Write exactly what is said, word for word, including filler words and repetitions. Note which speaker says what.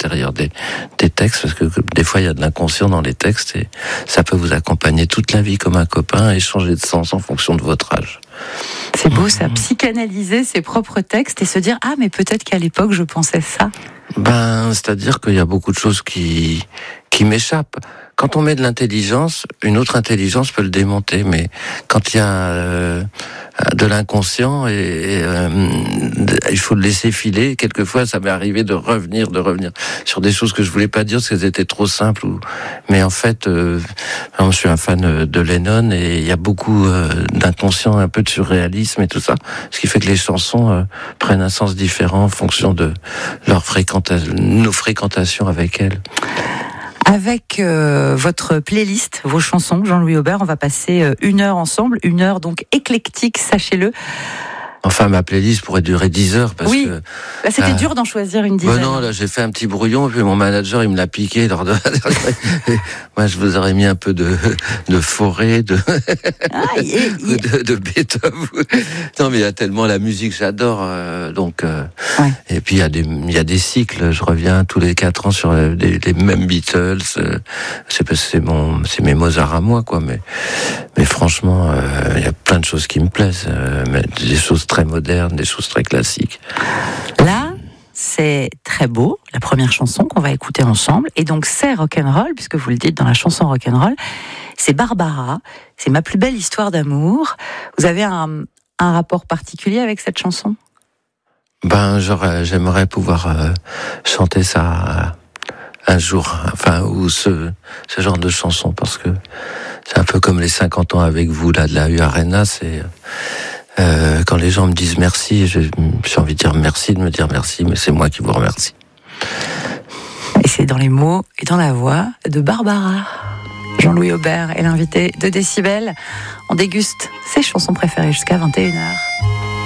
Speaker 1: l'intérieur des, des textes, parce que des fois il y a de l'inconscient dans les textes et ça peut vous accompagner toute la vie comme un copain et changer de sens en fonction de votre âge.
Speaker 2: C'est beau ça, psychanalyser ses propres textes et se dire ah mais peut-être qu'à l'époque je pensais ça.
Speaker 1: Ben, c'est-à-dire qu'il y a beaucoup de choses qui qui m'échappent. Quand on met de l'intelligence, une autre intelligence peut le démonter, mais quand il y a euh, de l'inconscient, et, et euh, il faut le laisser filer. Quelquefois, ça m'est arrivé de revenir, de revenir sur des choses que je voulais pas dire parce qu'elles étaient trop simples. Ou... Mais en fait, euh, je suis un fan de Lennon et il y a beaucoup euh, d'inconscient, un peu de surréalisme et tout ça, ce qui fait que les chansons euh, prennent un sens différent en fonction de leur fréquentation, nos fréquentations avec elles.
Speaker 2: Avec euh, votre playlist, vos chansons, Jean-Louis Aubert, on va passer euh, une heure ensemble, une heure donc éclectique, sachez-le.
Speaker 1: Enfin, ma playlist pourrait durer dix heures parce
Speaker 2: oui.
Speaker 1: que...
Speaker 2: Là, c'était
Speaker 1: euh,
Speaker 2: dur d'en choisir une dizaine.
Speaker 1: Ben non, là, j'ai fait un petit brouillon, et puis mon manager, il me l'a piqué lors de... Moi, je vous aurais mis un peu de, de forêt, de... Ah, et, et... de, de Beethoven. Non, mais il y a tellement la musique, j'adore, euh, donc... Euh... Ouais. Et puis, il y a des, il y a des cycles, je reviens tous les quatre ans sur les, les mêmes Beatles. Euh, c'est parce que c'est mon, c'est mes Mozart à moi, quoi, mais, mais franchement, euh, il y a plein de choses qui me plaisent, euh, mais des choses très modernes, des choses très classiques.
Speaker 2: Là, c'est très beau, la première chanson qu'on va écouter ensemble, et donc c'est rock'n'roll, puisque vous le dites dans la chanson rock'n'roll, c'est Barbara, c'est ma plus belle histoire d'amour. Vous avez un, un rapport particulier avec cette chanson ?
Speaker 1: Ben, j'aurais, j'aimerais pouvoir euh, chanter ça un jour, enfin, ou ce, ce genre de chanson, parce que c'est un peu comme les cinquante ans avec vous, là, de la U Arena, c'est... Euh, quand les gens me disent merci, j'ai, j'ai envie de dire merci, de me dire merci, mais c'est moi qui vous remercie.
Speaker 2: Et c'est dans les mots et dans la voix de Barbara. Jean-Louis Aubert est l'invité de Décibel. On déguste ses chansons préférées jusqu'à vingt et une heures.